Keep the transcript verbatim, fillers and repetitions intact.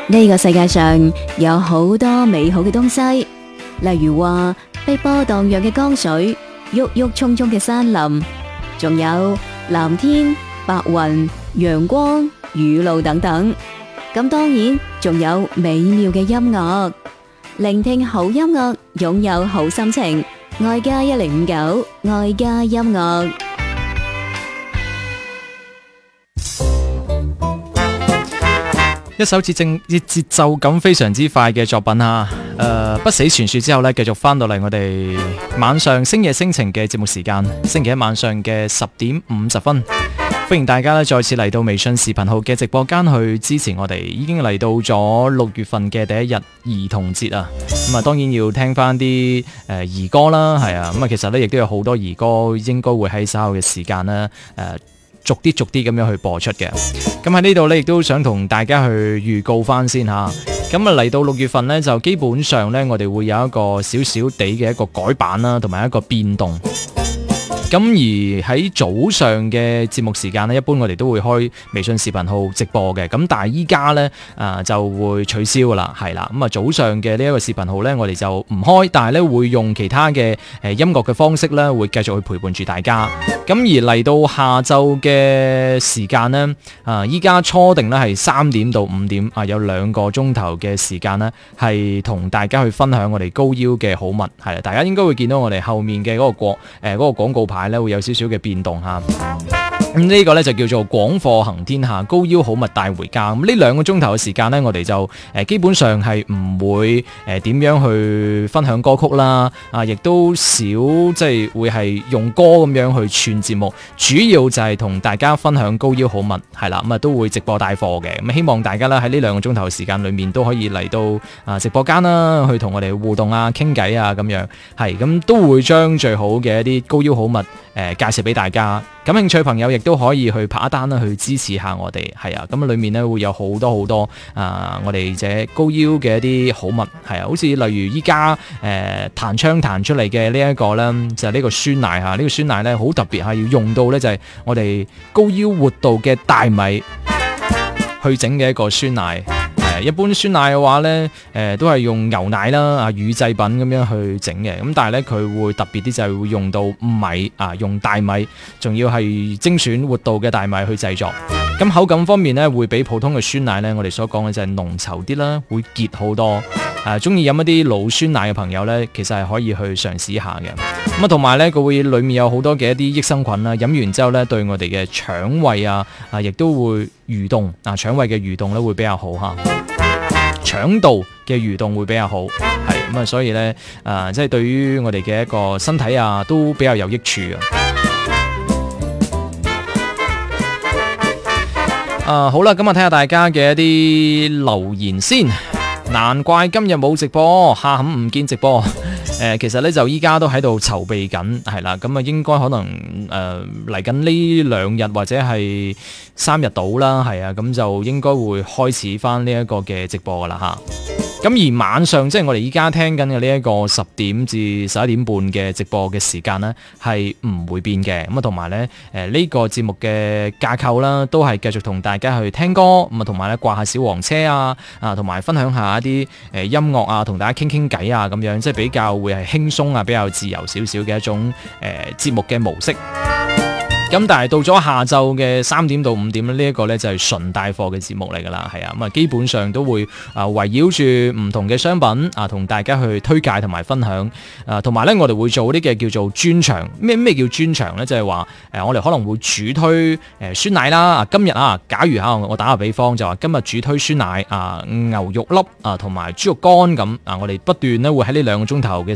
呢個世界上有好多美好嘅東西，例如話碧波蕩漾嘅江水、鬱鬱蔥蔥嘅山林，仲有藍天、白雲、陽光、雨露等等。咁當然仲有美妙嘅音樂，聆聽好音樂，擁有好心情。愛家一零五九，愛家音樂。 一首節正節奏感非常之快嘅作品啊！誒、呃，不死傳說之後呢，繼續翻到嚟我哋晚上星夜星情嘅節目時間，星期一晚上嘅十點五十分，歡迎大家咧再次嚟到微信視頻號嘅直播間去支持我哋。已經嚟到咗六月份嘅第一日兒童節啊！咁啊，當然要聽翻啲誒兒歌啦，係啊，咁啊，其實呢，亦都有好多兒歌應該會喺稍後嘅時間呢。誒、呃。逐啲逐啲咁樣去播出嘅，咁喺呢度呢，亦都想同大家去預告翻先吓。咁啊嚟到六月份呢，就基本上呢，我哋會有一個少少地嘅一個改版啦，同埋一個變動。咁而喺早上嘅節目時間呢，一般我哋都會開微信視頻號直播嘅。咁但係依家呢，啊、呃、就會取消噶啦，係啦。咁啊早上嘅呢一個視頻號呢，我哋就唔開，但係呢會用其他嘅誒音樂嘅方式呢，會繼續去陪伴住大家。咁而嚟到下晝嘅時間呢，啊依家初定呢係三點到五點啊，有兩個鐘頭嘅時間呢，係同大家去分享我哋高腰嘅好物。係啦，大家應該會見到我哋後面嘅嗰個廣誒嗰個廣告牌咧，會有少少嘅變動吓。咁呢個咧就叫做廣貨行天下，高腰好物帶回家。咁呢兩個鐘頭嘅時間呢，我哋就誒基本上係唔會誒點樣去分享歌曲啦，啊，亦都少即係會係用歌咁樣去串節目，主要就係同大家分享高腰好物，係啦，咁啊都會直播帶貨嘅。咁希望大家咧喺呢兩個鐘頭時間裏面都可以嚟到啊直播間啦，去同我哋互動啊、傾偈啊咁樣，係咁都會將最好嘅一啲高腰好物誒、呃、介紹俾大家。感興趣朋友亦都可以去拍一單啦，去支持下我哋，係啊，咁裏面咧會有好多好多啊、呃，我哋這高腰嘅一啲好物，係啊，好似例如依家誒彈槍彈出嚟嘅呢一個咧，就係、是、呢個酸奶嚇，呢、這個酸奶咧好特別嚇，要用到咧就係我哋高腰活度嘅大米去整嘅一個酸奶。一般酸奶嘅話呢，誒、呃、都係用牛奶啦啊乳製品咁樣去整嘅，咁但係呢，佢會特別啲就係會用到米啊，用大米，仲要係精選活度嘅大米去製作。咁口感方面呢，會比普通嘅酸奶呢，我哋所講嘅就係濃稠啲啦，會結好多。誒中意飲一啲老酸奶嘅朋友呢，其實係可以去嘗試一下嘅。咁啊，同埋呢，佢會裡面有好多嘅一啲益生菌啦，飲完之後呢，對我哋嘅腸胃啊啊，亦都會蠕動啊，腸胃嘅蠕動咧會比較好嚇。腸道嘅蠕動會比較好，係咁啊，所以呢，誒、呃，即係對於我哋嘅一個身體啊，都比較有益處啊。啊，好啦，咁啊，睇下大家嘅一啲留言先。難怪今日冇直播，下午唔見直播。誒、呃，其實咧就依家都喺度籌備緊，係啦，咁啊應該可能誒嚟緊呢兩日或者係三日到啦，係啊，咁就應該會開始翻呢一個嘅直播噶啦吓。咁而晚上即係我哋依家聽緊嘅呢一個十點至十一點半嘅直播嘅時間呢，係唔會變嘅。咁啊，同埋呢誒呢個節目嘅架構啦，都係繼續同大家去聽歌，咁啊同埋咧掛下小黃車啊，啊同埋分享下一啲誒音樂啊，同大家傾傾偈啊，咁樣即係比較會係輕鬆啊，比較自由少少嘅一種誒節目嘅模式。咁但係到咗下晝嘅三點到五點咧，呢、這、一個呢就係純帶貨嘅節目嚟噶啦，係啊，咁啊基本上都會啊圍繞住唔同嘅商品啊，同大家去推介同埋分享啊，同埋呢，我哋會做啲嘅叫做專場，咩咩叫專場呢？就係話誒我哋可能會主推誒、呃、酸奶啦，今日啊，假如吓我打個比方就話今日主推酸奶啊、牛肉粒啊同埋豬肉乾咁啊，我哋不斷呢會喺呢兩個鐘頭嘅